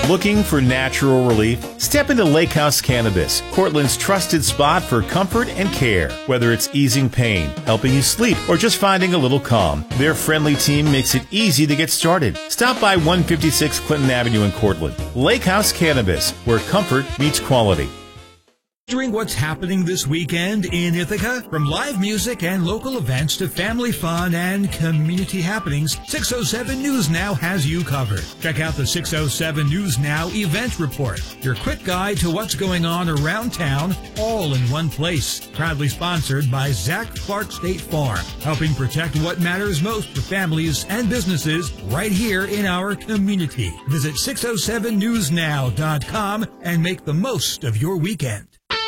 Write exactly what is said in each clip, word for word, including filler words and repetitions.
Looking for natural relief? Step into Lake House Cannabis, Cortland's trusted spot for comfort and care. Whether it's easing pain, helping you sleep, or just finding a little calm, their friendly team makes it easy to get started. Stop by one fifty-six Clinton Avenue in Cortland. Lake House Cannabis, where comfort meets quality. Wondering what's happening this weekend in Ithaca? From live music and local events to family fun and community happenings, six oh seven News Now has you covered. Check out the six oh seven News Now event report, your quick guide to what's going on around town, all in one place. Proudly sponsored by Zach Clark State Farm, helping protect what matters most for families and businesses right here in our community. Visit six oh seven news now dot com and make the most of your weekend.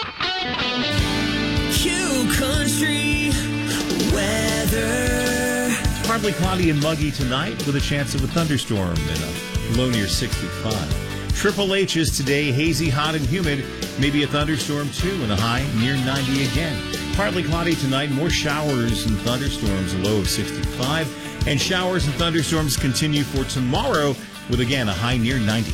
Q Country weather. It's partly cloudy and muggy tonight with a chance of a thunderstorm and a low near sixty-five. Triple H is today hazy, hot, and humid. Maybe a thunderstorm too and a high near ninety again. Partly cloudy tonight, more showers and thunderstorms, a low of sixty-five. And showers and thunderstorms continue for tomorrow with again a high near ninety.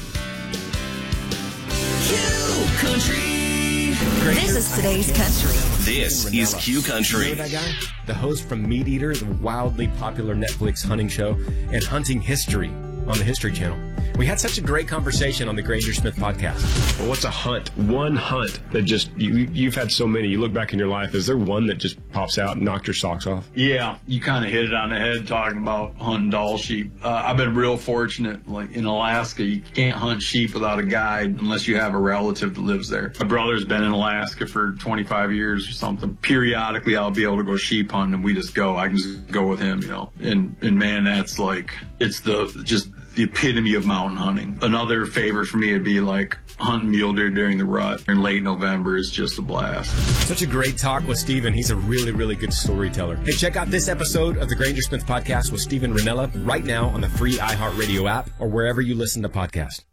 Q Country. This is today's country. This is Q Country. You know that guy? The host from Meat Eater, the wildly popular Netflix hunting show, and Hunting History on the History Channel. We had such a great conversation on the Granger Smith podcast. Well, what's a hunt? One hunt that just, you, you've had so many, you look back in your life, is there one that just pops out and knocked your socks off? Yeah, you kind of hit it on the head talking about hunting Dall sheep. Uh, I've been real fortunate. Like in Alaska, you can't hunt sheep without a guide unless you have a relative that lives there. My brother's been in Alaska for twenty-five years or something. Periodically, I'll be able to go sheep hunting and we just go. I can just go with him, you know. And, and man, that's like, it's the, just the epitome of mountain hunting. Another favorite for me would be like hunting mule deer during the rut in late November is just a blast. Such a great talk with Steven. He's a really, really good storyteller. Hey, check out this episode of the Granger Smith podcast with Steven Ranella right now on the free iHeartRadio app or wherever you listen to podcasts.